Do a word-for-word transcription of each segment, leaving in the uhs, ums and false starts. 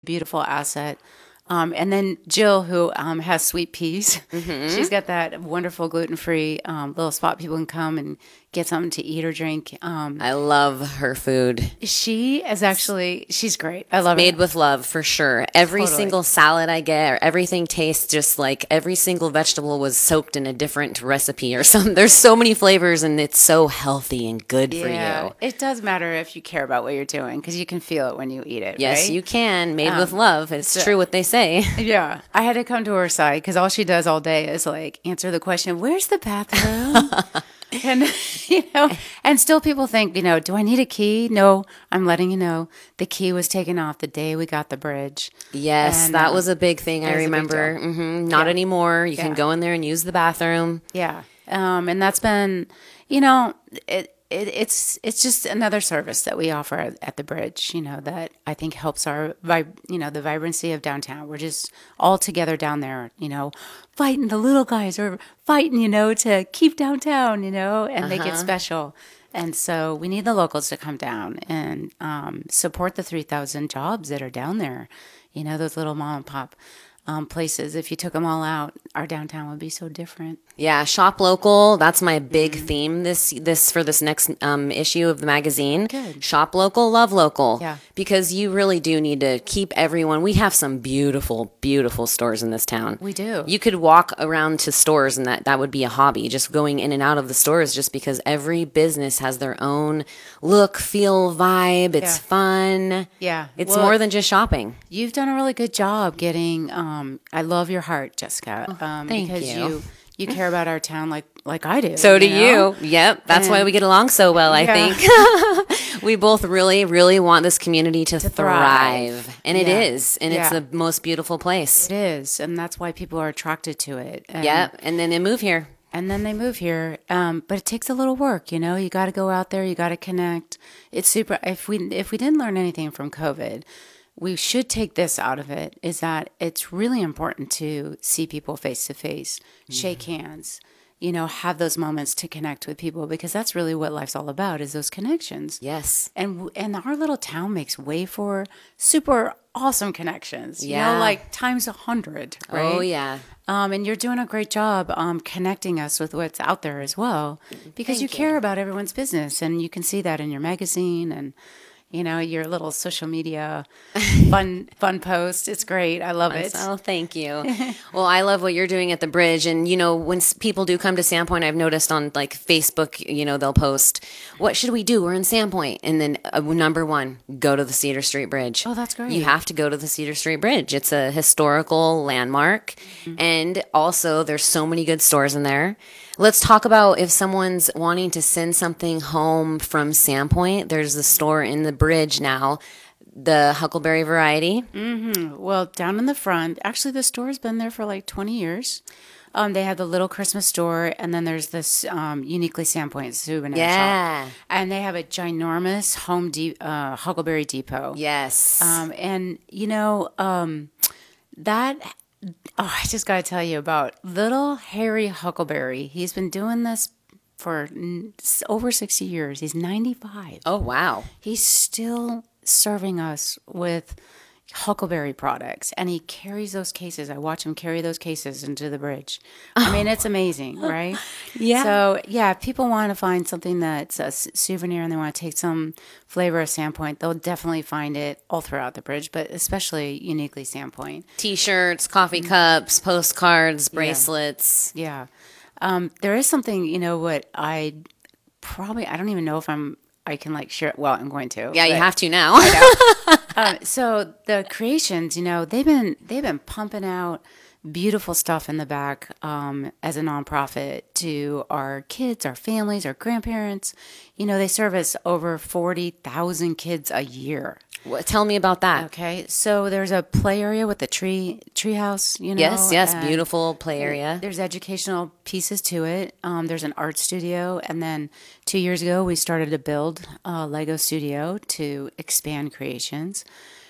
beautiful asset. Um, and then Jill, who um, has sweet peas, mm-hmm. she's got that wonderful gluten-free um, little spot people can come and get something to eat or drink. Um, I love her food. she is actually, she's great. I love Made it. with love, for sure. Every Totally. single salad I get, or everything tastes just like every single vegetable was soaked in a different recipe or something. There's so many flavors, and it's so healthy and good Yeah, for you. it does matter if you care about what you're doing because you can feel it when you eat it. Yes, right? you can. Made Um, with love. It's so- true what they say. Yeah, I had to come to her side because all she does all day is like answer the question, "Where's the bathroom?" and you know, and still people think, you know, do I need a key? No, I'm letting you know the key was taken off the day we got the bridge. Yes, And, that uh, was a big thing. I was a big remember. deal. hmm Not Yeah. anymore. You Yeah. can go in there and use the bathroom. Yeah, um, and that's been, you know, it, it it's it's just another service that we offer at, at the bridge. You know, that I think helps our vib, you know, the vibrancy of downtown. We're just all together down there. You know, fighting the little guys or fighting, you know, to keep downtown. You know, and make it special. And so we need the locals to come down and um, support the three thousand jobs that are down there. You know, those little mom and pop um, places. If you took them all out, our downtown would be so different. Yeah, shop local. That's my big theme this this for this next um, issue of the magazine. Good. Shop local, love local. Yeah. Because you really do need to keep everyone. We have some beautiful, beautiful stores in this town. We do. You could walk around to stores and that, that would be a hobby, just going in and out of the stores just because every business has their own look, feel, vibe. It's Yeah. fun. Yeah. It's Well, more than just shopping. You've done a really good job getting. Um, I love your heart, Jessica. Um, thank because you. you you care about our town like like I do. So do know? you. Yep. That's why And- we get along so well, I Yeah. think. We both really, really want this community to, thrive. thrive. And it Yeah. is. And it's Yeah. the most beautiful place. It is, and that's why people are attracted to it. And, Yep. And then they move here. And then they move here, um, but it takes a little work. You know, you got to go out there. You got to connect. It's super. If we if we didn't learn anything from COVID, we should take this out of it. Is that it's really important to see people face to face, shake hands. You know, have those moments to connect with people because that's really what life's all about. Is those connections. Yes. And w- and our little town makes way for super awesome connections. You Yeah. know, like times a hundred. Right? Oh, yeah. Um, and you're doing a great job um, connecting us with what's out there as well, because you Thank care about everyone's business, and you can see that in your magazine and you know your little social media fun fun post. It's great. I love it. Oh, thank you. Well, I love what you're doing at the bridge. And, you know, when s- people do come to Sandpoint, I've noticed on like Facebook, you know, they'll post, what should we do? We're in Sandpoint. And then uh, number one, go to the Cedar Street Bridge. Oh, that's great. You have to go to the Cedar Street Bridge. It's a historical landmark. Mm-hmm. And also, there's so many good stores in there. Let's talk about if someone's wanting to send something home from Sandpoint. There's a store in the bridge now, the Huckleberry Variety. Well, down in the front, actually, the store's been there for like twenty years. Um, they have the little Christmas store, and then there's this um, uniquely Sandpoint souvenir Yeah. shop, and they have a ginormous Home De- uh, Huckleberry Depot. Yes. Um, and you know, um, that, oh, I just got to tell you about little Harry Huckleberry. He's been doing this for n- s- over sixty years. He's ninety-five. oh, wow. He's still serving us with Huckleberry products, and he carries those cases. I watch him carry those cases into the bridge. I mean, it's amazing, right? Yeah. So, yeah, if people want to find something that's a s- souvenir and they want to take some flavor of Sandpoint, they'll definitely find it all throughout the bridge, but especially uniquely Sandpoint. T-shirts, coffee cups, postcards, bracelets. Yeah. Um, there is something, you know, what I probably, I don't even know if I'm, I can like share. Well, I'm going to. Yeah, you but- have to now. Um, so the creations, you know, they've been they've been pumping out beautiful stuff in the back um, as a nonprofit to our kids, our families, our grandparents. You know, they service over forty thousand kids a year. What- Tell me about that. Okay, so there's a play area with the tree tree house. You know, Yes, yes, and beautiful play area. There's educational pieces to it. Um, there's an art studio, and then two years ago we started to build a Lego studio to expand creations.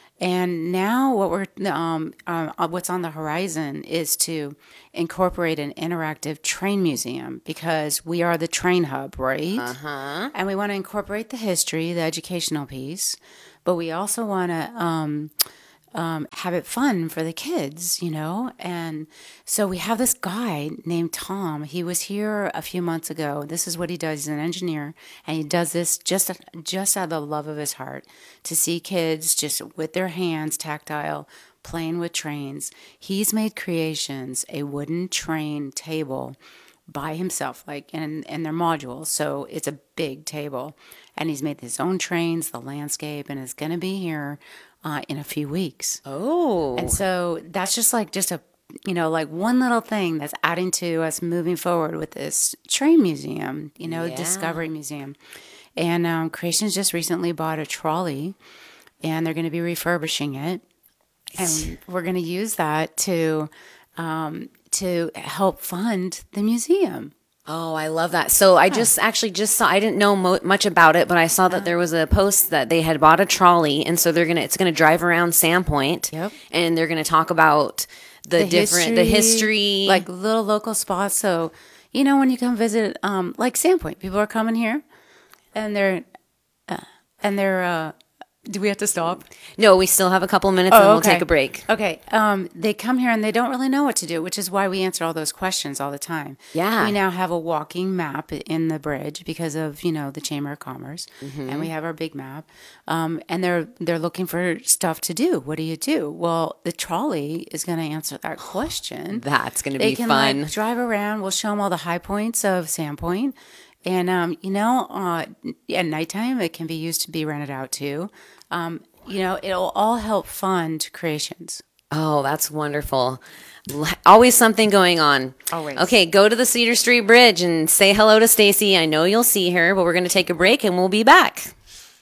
And now what we're um, uh, what's on the horizon is to incorporate an interactive train museum because we are the train hub, right? Uh-huh. And we want to incorporate the history, the educational piece, but we also want to um, um, have it fun for the kids, you know? And so we have this guy named Tom. He was here a few months ago. This is what he does. He's an engineer, and he does this just, just out of the love of his heart to see kids just with their hands tactile playing with trains. He's made Creations a wooden train table by himself, like in, in their modules. So it's a big table. And he's made his own trains, the landscape, and is going to be here uh, in a few weeks. Oh. And so that's just like just a, you know, like one little thing that's adding to us moving forward with this train museum, you know, Yeah. Discovery Museum. And um, Creations just recently bought a trolley, and they're going to be refurbishing it. And we're going to use that to um, to help fund the museum. Oh, I love that. So I just actually just saw, I didn't know mo- much about it, but I saw that there was a post that they had bought a trolley. And so they're going to, it's going to drive around Sandpoint. Yep. And they're going to talk about the, different, the history. Like little local spots. So, you know, when you come visit, um, like Sandpoint, people are coming here and they're, uh, and they're, uh, do we have to stop? No, we still have a couple minutes and then we'll take a break. Okay. Um, they come here and they don't really know what to do, which is why we answer all those questions all the time. Yeah. We now have a walking map in the bridge because of, you know, the Chamber of Commerce. Mm-hmm. And we have our big map. Um, and they're they're looking for stuff to do. What do you do? Well, the trolley is going to answer that question. That's going to They be can fun. like drive around. We'll show them all the high points of Sandpoint. And, um, you know, uh, at nighttime, it can be used to be rented out too. Um, you know, it'll all help fund Creations. Oh, that's wonderful. L- Always something going on. Always. Okay, go to the Cedar Street Bridge and say hello to Stacy. I know you'll see her, but we're going to take a break and we'll be back.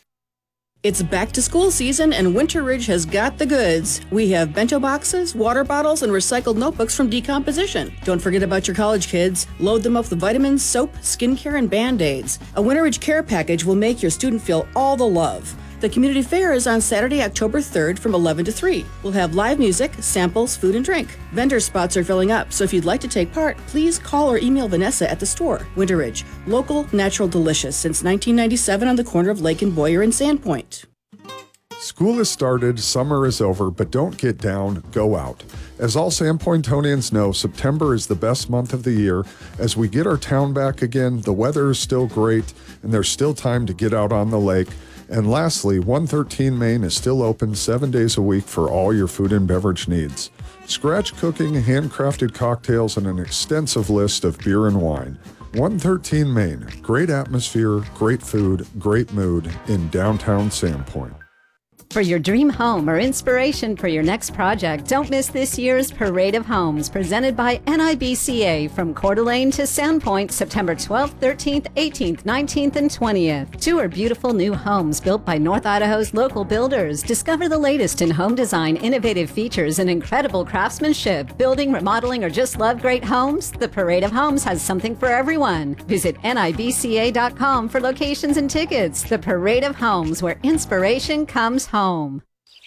It's back to school season and Winter Ridge has got the goods. We have bento boxes, water bottles, and recycled notebooks from decomposition. Don't forget about your college kids. Load them up with vitamins, soap, skincare, and Band-Aids. A Winter Ridge care package will make your student feel all the love. The community fair is on Saturday, October third from eleven to three. We'll have live music, samples, food, and drink. Vendor spots are filling up, so if you'd like to take part, please call or email Vanessa at the store. Winter Ridge, local, natural, delicious since nineteen ninety-seven on the corner of Lake and Boyer and Sandpoint. School has started, summer is over, but don't get down, go out. As all Sandpointonians know, September is the best month of the year. As we get our town back again, the weather is still great, and there's still time to get out on the lake. And lastly, one thirteen Main is still open seven days a week for all your food and beverage needs. Scratch cooking, handcrafted cocktails, and an extensive list of beer and wine. one thirteen Main, great atmosphere, great food, great mood in downtown Sandpoint. For your dream home or inspiration for your next project, don't miss this year's Parade of Homes presented by N I B C A from Coeur d'Alene to Sandpoint, September twelfth, thirteenth, eighteenth, nineteenth, and twentieth. Tour beautiful new homes built by North Idaho's local builders. Discover the latest in home design, innovative features, and incredible craftsmanship. Building, remodeling, or just love great homes? The Parade of Homes has something for everyone. Visit N I B C A dot com for locations and tickets. The Parade of Homes, where inspiration comes home. Home.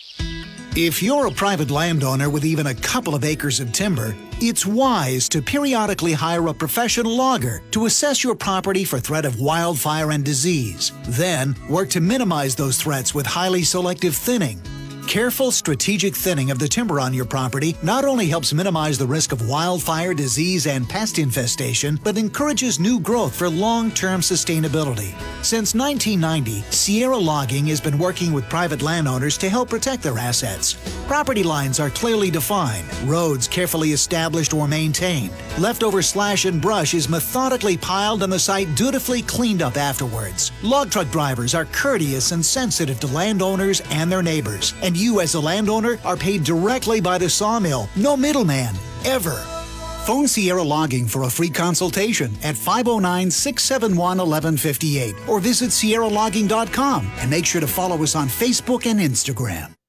If you're a private landowner with even a couple of acres of timber, it's wise to periodically hire a professional logger to assess your property for threat of wildfire and disease. Then, work to minimize those threats with highly selective thinning. Careful, strategic thinning of the timber on your property not only helps minimize the risk of wildfire, disease, and pest infestation, but encourages new growth for long-term sustainability. Since nineteen ninety, Sierra Logging has been working with private landowners to help protect their assets. Property lines are clearly defined, roads carefully established or maintained. Leftover slash and brush is methodically piled and the site dutifully cleaned up afterwards. Log truck drivers are courteous and sensitive to landowners and their neighbors. And you as a landowner are paid directly by the sawmill. No middleman, ever. Phone Sierra Logging for a free consultation at five oh nine, six seven one, one one five eight or visit sierra logging dot com and make sure to follow us on Facebook and Instagram.